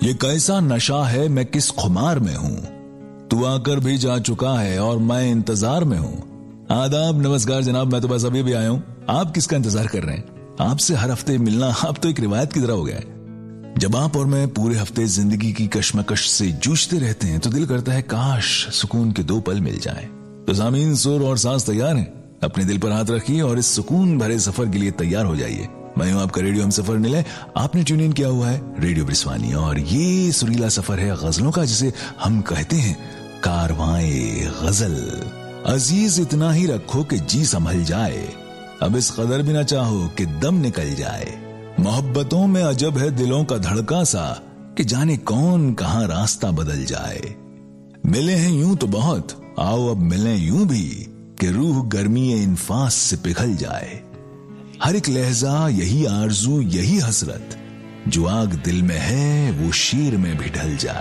ये कैसा नशा है, मैं किस खुमार में हूं, तू आकर भी जा चुका है और मैं इंतजार में हूं। आदाब, नमस्कार जनाब, मैं तो बस अभी भी आया हूं। आप किसका इंतजार कर रहे हैं? आपसे हर हफ्ते मिलना आप तो एक रिवायत की तरह हो गया है। जब आप और मैं पूरे हफ्ते जिंदगी की कश्मकश से जूझते रहते हैं तो दिल करता है काश सुकून के 2 पल मिल जाएं। तो सामीन, सुर और सांस तैयार हैं? अपने दिल पर हाथ रखिए और इस सुकून भरे सफर के लिए तैयार हो जाइए। मैं हूं आपका रेडियो हम सफर निलय। आपने ट्यून इन किया हुआ है रेडियो ब्रिस्वानी और ये सुरीला सफर है गजलों का, जिसे हम कहते हैं कारवाए गजल। अजीज इतना ही रखो कि जी संभल जाए, अब इस कदर भी ना चाहो कि दम निकल जाए। मोहब्बतों में अजब है दिलों का धड़का सा, कि जाने कौन कहां रास्ता बदल जाए। मिले हैं यूं तो बहुत, आओ अब मिलें यूं भी, कि रूह गर्मी इंफास से पिघल जाए। हर एक लहजा यही आरजू, यही हसरत, जो आग दिल में है वो शीर में भी ढल जाए।